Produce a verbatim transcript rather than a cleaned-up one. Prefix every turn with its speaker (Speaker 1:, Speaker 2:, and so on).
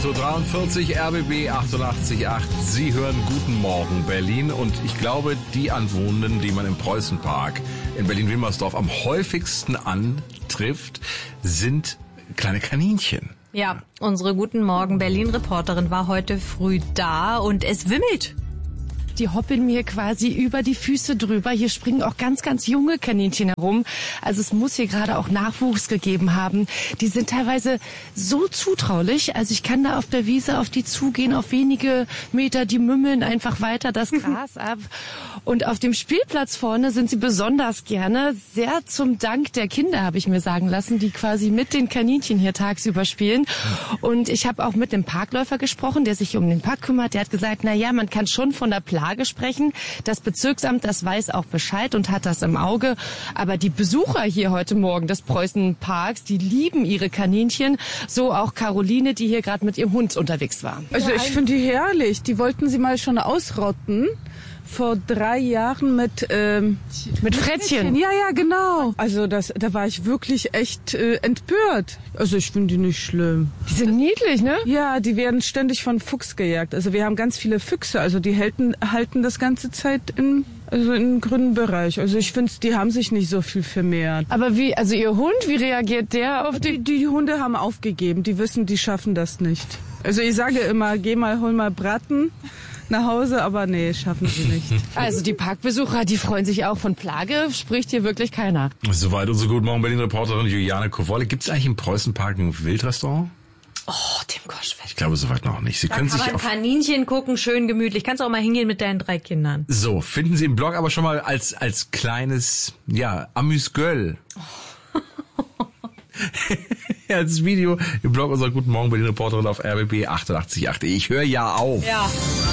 Speaker 1: acht Uhr dreiundvierzig, R B B achtundachtzig Komma acht. Sie hören Guten Morgen Berlin und ich glaube, die Anwohnenden, die man im Preußenpark in Berlin-Wilmersdorf am häufigsten antrifft, sind kleine Kaninchen.
Speaker 2: Ja, unsere Guten Morgen Berlin-Reporterin war heute früh da und es wimmelt.
Speaker 3: Die hoppeln mir quasi über die Füße drüber. Hier springen auch ganz, ganz junge Kaninchen herum. Also es muss hier gerade auch Nachwuchs gegeben haben. Die sind teilweise so zutraulich. Also ich kann da auf der Wiese auf die zugehen, auf wenige Meter. Die mümmeln einfach weiter das Gras ab. Und auf dem Spielplatz vorne sind sie besonders gerne. Sehr zum Dank der Kinder, habe ich mir sagen lassen, die quasi mit den Kaninchen hier tagsüber spielen. Und ich habe auch mit dem Parkläufer gesprochen, der sich um den Park kümmert. Der hat gesagt, na ja, man kann schon von der Plage sprechen. Das Bezirksamt, das weiß auch Bescheid und hat das im Auge. Aber die Besucher hier heute Morgen des Preußenparks, die lieben ihre Kaninchen. So auch Caroline, die hier gerade mit ihrem Hund unterwegs war.
Speaker 4: Also ich finde die herrlich. Die wollten sie mal schon ausrotten. Vor drei Jahren mit ähm,
Speaker 3: mit Frettchen.
Speaker 4: Ja, ja, genau. Also das, da war ich wirklich echt äh, empört. Also ich finde die nicht schlimm.
Speaker 3: Die sind niedlich, ne?
Speaker 4: Ja, die werden ständig von Fuchs gejagt. Also wir haben ganz viele Füchse. Also die halten, halten das ganze Zeit in, also im grünen Bereich. Also ich finde, die haben sich nicht so viel vermehrt.
Speaker 3: Aber wie, also ihr Hund, wie reagiert der auf die?
Speaker 4: Die, die Hunde haben aufgegeben. Die wissen, die schaffen das nicht. Also ich sage immer, geh mal, hol mal Braten nach Hause, aber nee, schaffen sie nicht.
Speaker 3: Also die Parkbesucher, die freuen sich auch. Von Plage spricht hier wirklich keiner.
Speaker 1: Soweit unsere Guten Morgen Berlin-Reporterin Juliane Kowolle. Gibt es eigentlich im Preußenpark ein Wildrestaurant?
Speaker 2: Oh, dem Gosch.
Speaker 1: Ich glaube soweit noch nicht. Sie
Speaker 2: da
Speaker 1: können
Speaker 2: kann
Speaker 1: sich
Speaker 2: man
Speaker 1: auf
Speaker 2: Kaninchen gucken, schön gemütlich. Kannst auch mal hingehen mit deinen drei Kindern.
Speaker 1: So, finden Sie im Blog aber schon mal als als kleines, ja, Amüsgöl. Ja, das Video im Blog unserer Guten Morgen Berlin-Reporterin auf R B B achtundachtzig Komma acht. Ich höre ja auf.
Speaker 2: Ja.